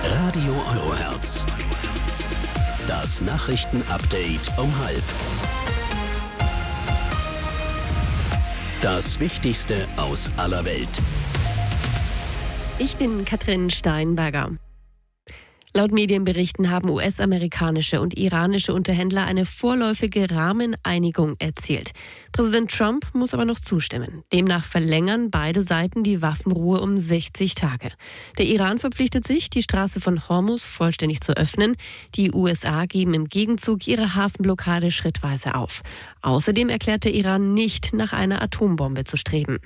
Radio Eurohertz. Das Nachrichtenupdate um 12:30. Das Wichtigste aus aller Welt. Ich bin Katrin Steinberger. Laut Medienberichten haben US-amerikanische und iranische Unterhändler eine vorläufige Rahmeneinigung erzielt. Präsident Trump muss aber noch zustimmen. Demnach verlängern beide Seiten die Waffenruhe um 60 Tage. Der Iran verpflichtet sich, die Straße von Hormuz vollständig zu öffnen. Die USA geben im Gegenzug ihre Hafenblockade schrittweise auf. Außerdem erklärt der Iran nicht, nach einer Atombombe zu streben.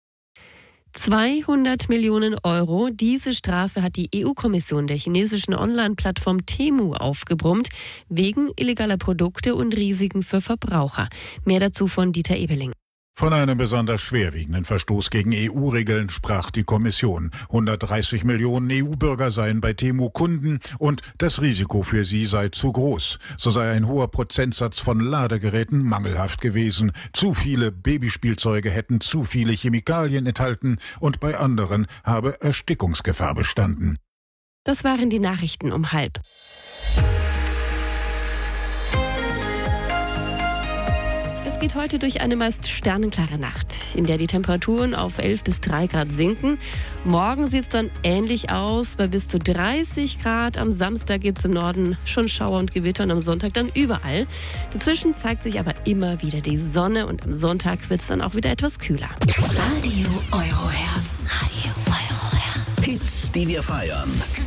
200 Millionen Euro. Diese Strafe hat die EU-Kommission der chinesischen Online-Plattform Temu aufgebrummt, wegen illegaler Produkte und Risiken für Verbraucher. Mehr dazu von Dieter Ebeling. Von einem besonders schwerwiegenden Verstoß gegen EU-Regeln sprach die Kommission. 130 Millionen EU-Bürger seien bei Temu Kunden und das Risiko für sie sei zu groß. So sei ein hoher Prozentsatz von Ladegeräten mangelhaft gewesen. Zu viele Babyspielzeuge hätten zu viele Chemikalien enthalten und bei anderen habe Erstickungsgefahr bestanden. Das waren die Nachrichten um 12:30. Es geht heute durch eine meist sternenklare Nacht, in der die Temperaturen auf 11 bis 3 Grad sinken. Morgen sieht es dann ähnlich aus, bei bis zu 30 Grad. Am Samstag gibt es im Norden schon Schauer und Gewitter und am Sonntag dann überall. Dazwischen zeigt sich aber immer wieder die Sonne und am Sonntag wird es dann auch wieder etwas kühler. Radio Eurohertz. Hits, die wir feiern.